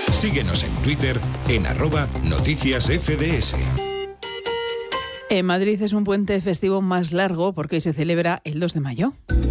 Síguenos en Twitter en @noticiasfds. En Madrid es un puente festivo más largo porque hoy se celebra el 2 de mayo.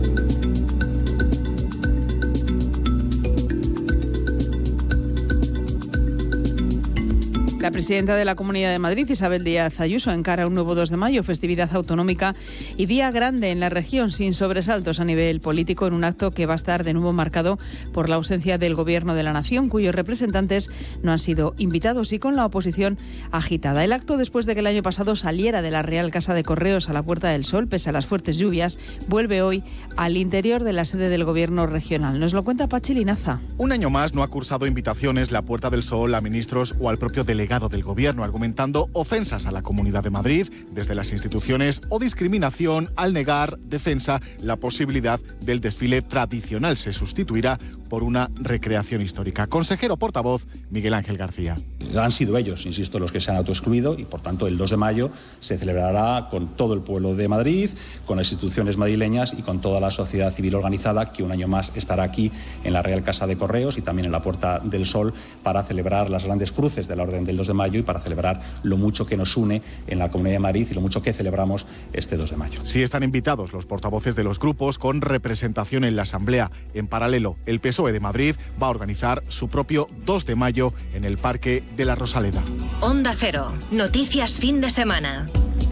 La presidenta de la Comunidad de Madrid, Isabel Díaz Ayuso, encara un nuevo 2 de mayo, festividad autonómica y día grande en la región, sin sobresaltos a nivel político, en un acto que va a estar de nuevo marcado por la ausencia del Gobierno de la Nación, cuyos representantes no han sido invitados, y con la oposición agitada. El acto, después de que el año pasado saliera de la Real Casa de Correos a la Puerta del Sol, pese a las fuertes lluvias, vuelve hoy al interior de la sede del Gobierno regional. Nos lo cuenta Pachi Linaza. Un año más no ha cursado invitaciones la Puerta del Sol a ministros o al propio delegado del Gobierno, argumentando ofensas a la Comunidad de Madrid desde las instituciones o discriminación al negar defensa la posibilidad del desfile tradicional. Se sustituirá por una recreación histórica. Consejero portavoz Miguel Ángel García. Han sido ellos, insisto, los que se han autoexcluido y, por tanto, el 2 de mayo se celebrará con todo el pueblo de Madrid, con las instituciones madrileñas y con toda la sociedad civil organizada, que un año más estará aquí en la Real Casa de Correos y también en la Puerta del Sol para celebrar las grandes cruces de la Orden del 2 de mayo y para celebrar lo mucho que nos une en la Comunidad de Madrid y lo mucho que celebramos este 2 de mayo. Sí están invitados los portavoces de los grupos con representación en la Asamblea. En paralelo, el PSOE de Madrid va a organizar su propio 2 de mayo en el Parque de la Rosaleda. Onda Cero, noticias fin de semana.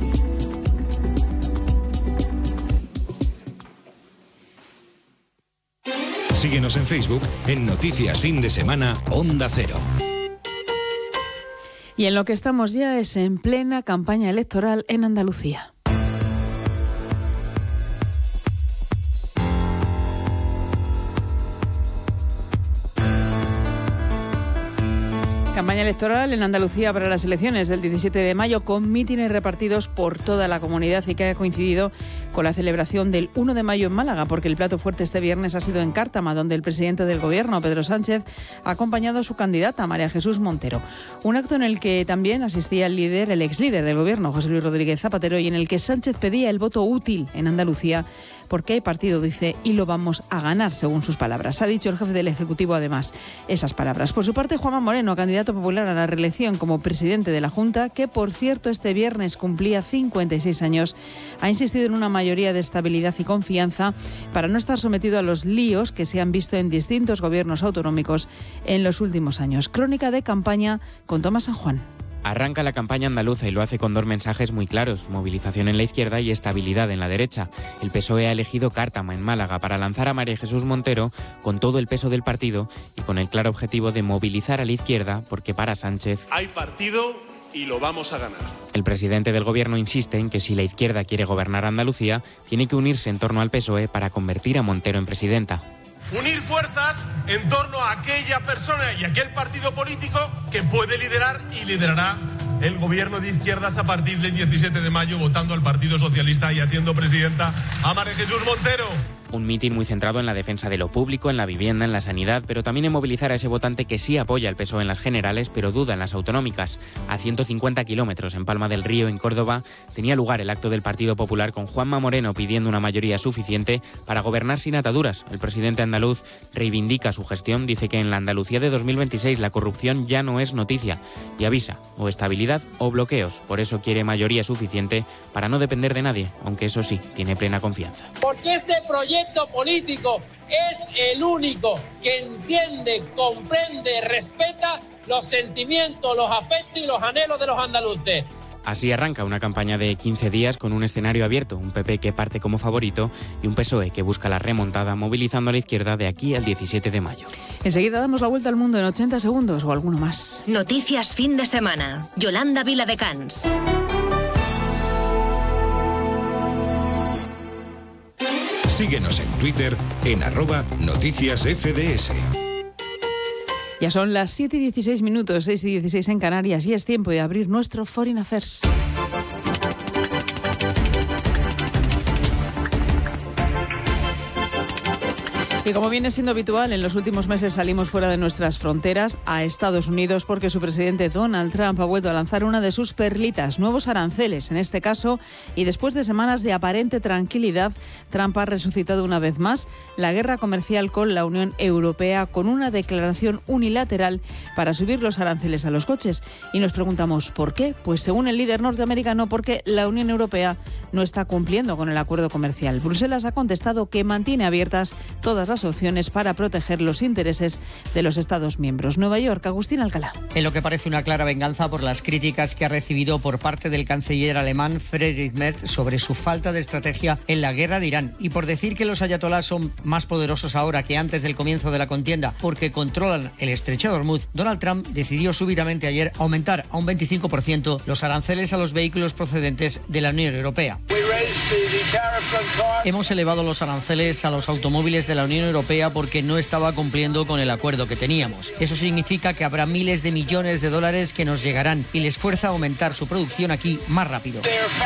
Síguenos en Facebook en Noticias Fin de Semana Onda Cero. Y en lo que estamos ya es en plena campaña electoral en Andalucía. Campaña electoral en Andalucía para las elecciones del 17 de mayo, con mítines repartidos por toda la comunidad y que ha coincidido con la celebración del 1 de mayo en Málaga, porque el plato fuerte este viernes ha sido en Cártama, donde el presidente del Gobierno, Pedro Sánchez, ha acompañado a su candidata, María Jesús Montero. Un acto en el que también asistía el exlíder del Gobierno, José Luis Rodríguez Zapatero, y en el que Sánchez pedía el voto útil en Andalucía, porque hay partido, dice, y lo vamos a ganar, según sus palabras. Ha dicho el jefe del Ejecutivo, además, esas palabras. Por su parte, Juanma Moreno, candidato popular a la reelección como presidente de la Junta, que, por cierto, este viernes cumplía 56 años, ha insistido en una mayoría de estabilidad y confianza para no estar sometido a los líos que se han visto en distintos gobiernos autonómicos en los últimos años. Crónica de campaña con Tomás San Juan. Arranca la campaña andaluza y lo hace con dos mensajes muy claros: movilización en la izquierda y estabilidad en la derecha. El PSOE ha elegido Cártama, en Málaga, para lanzar a María Jesús Montero con todo el peso del partido y con el claro objetivo de movilizar a la izquierda, porque para Sánchez hay partido y lo vamos a ganar. El presidente del Gobierno insiste en que si la izquierda quiere gobernar Andalucía, tiene que unirse en torno al PSOE para convertir a Montero en presidenta. Unir fuerzas en torno a aquella persona y aquel partido político que puede liderar y liderará el gobierno de izquierdas a partir del 17 de mayo, votando al Partido Socialista y haciendo presidenta a María Jesús Montero. Un mitin muy centrado en la defensa de lo público, en la vivienda, en la sanidad, pero también en movilizar a ese votante que sí apoya al PSOE en las generales, pero duda en las autonómicas. A 150 kilómetros, en Palma del Río, en Córdoba, tenía lugar el acto del Partido Popular con Juanma Moreno pidiendo una mayoría suficiente para gobernar sin ataduras. El presidente andaluz reivindica su gestión, dice que en la Andalucía de 2026 la corrupción ya no es noticia y avisa o estabilidad o bloqueos. Por eso quiere mayoría suficiente para no depender de nadie, aunque eso sí, tiene plena confianza. Porque este proyecto político es el único que entiende, comprende, respeta los sentimientos, los afectos y los anhelos de los andaluces. Así arranca una campaña de 15 días con un escenario abierto, un PP que parte como favorito y un PSOE que busca la remontada movilizando a la izquierda de aquí al 17 de mayo. Enseguida damos la vuelta al mundo en 80 segundos o alguno más. Noticias fin de semana. Yolanda Viladecans. Síguenos en Twitter en @noticiasfds. Ya son las 7:16, 6:16 en Canarias, y es tiempo de abrir nuestro Foreign Affairs. Y como viene siendo habitual, en los últimos meses salimos fuera de nuestras fronteras a Estados Unidos porque su presidente Donald Trump ha vuelto a lanzar una de sus perlitas, nuevos aranceles en este caso, y después de semanas de aparente tranquilidad, Trump ha resucitado una vez más la guerra comercial con la Unión Europea con una declaración unilateral para subir los aranceles a los coches. Y nos preguntamos, ¿por qué? Pues según el líder norteamericano, porque la Unión Europea no está cumpliendo con el acuerdo comercial. Bruselas ha contestado que mantiene abiertas todas las opciones para proteger los intereses de los Estados miembros. Nueva York, Agustín Alcalá. En lo que parece una clara venganza por las críticas que ha recibido por parte del canciller alemán Friedrich Merz sobre su falta de estrategia en la guerra de Irán y por decir que los ayatolás son más poderosos ahora que antes del comienzo de la contienda porque controlan el estrecho de Hormuz, Donald Trump decidió súbitamente ayer aumentar a un 25% los aranceles a los vehículos procedentes de la Unión Europea. Hemos elevado los aranceles a los automóviles de la Unión Europea porque no estaba cumpliendo con el acuerdo que teníamos. Eso significa que habrá miles de millones de dólares que nos llegarán y les fuerza a aumentar su producción aquí más rápido.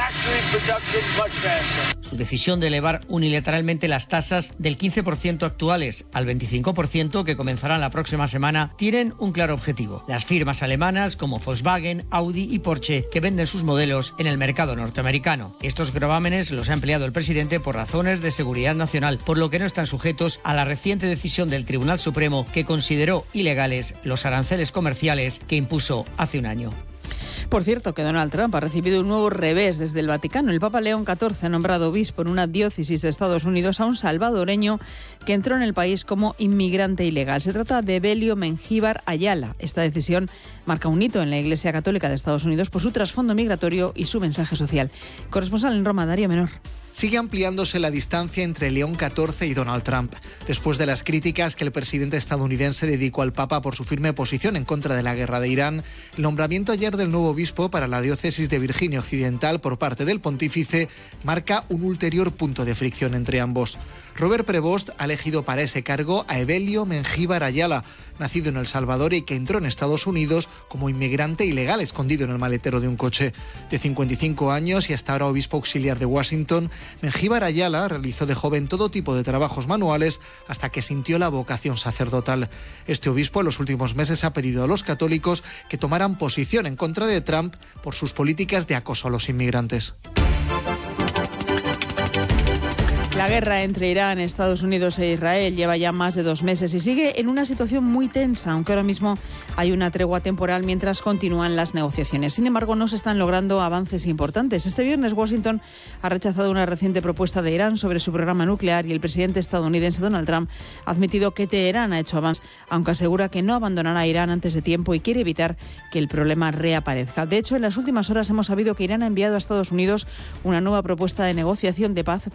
Su decisión de elevar unilateralmente las tasas del 15% actuales al 25% que comenzarán la próxima semana tienen un claro objetivo. Las firmas alemanas como Volkswagen, Audi y Porsche que venden sus modelos en el mercado norteamericano. Estos gravámenes los ha empleado el presidente por razones de seguridad nacional, por lo que no están sujetos a la reciente decisión del Tribunal Supremo que consideró ilegales los aranceles comerciales que impuso hace un año. Por cierto, que Donald Trump ha recibido un nuevo revés desde el Vaticano. El Papa León XIV ha nombrado obispo en una diócesis de Estados Unidos a un salvadoreño que entró en el país como inmigrante ilegal. Se trata de Evelio Mengíbar Ayala. Esta decisión marca un hito en la Iglesia Católica de Estados Unidos por su trasfondo migratorio y su mensaje social. Corresponsal en Roma, Darío Menor. Sigue ampliándose la distancia entre León XIV y Donald Trump, después de las críticas que el presidente estadounidense dedicó al Papa por su firme posición en contra de la guerra de Irán. El nombramiento ayer del nuevo obispo para la diócesis de Virginia Occidental por parte del pontífice marca un ulterior punto de fricción entre ambos. Robert Prevost ha elegido para ese cargo a Evelio Mengíbar Ayala, nacido en El Salvador y que entró en Estados Unidos como inmigrante ilegal escondido en el maletero de un coche. De 55 años y hasta ahora obispo auxiliar de Washington, Mengíbar Ayala realizó de joven todo tipo de trabajos manuales hasta que sintió la vocación sacerdotal. Este obispo en los últimos meses ha pedido a los católicos que tomaran posición en contra de Trump por sus políticas de acoso a los inmigrantes. La guerra entre Irán, Estados Unidos e Israel lleva ya más de 2 meses y sigue en una situación muy tensa, aunque ahora mismo hay una tregua temporal mientras continúan las negociaciones. Sin embargo, no se están logrando avances importantes. Este viernes Washington ha rechazado una reciente propuesta de Irán sobre su programa nuclear y el presidente estadounidense Donald Trump ha admitido que Teherán ha hecho avances, aunque asegura que no abandonará a Irán antes de tiempo y quiere evitar que el problema reaparezca. De hecho, en las últimas horas hemos sabido que Irán ha enviado a Estados Unidos una nueva propuesta de negociación de paz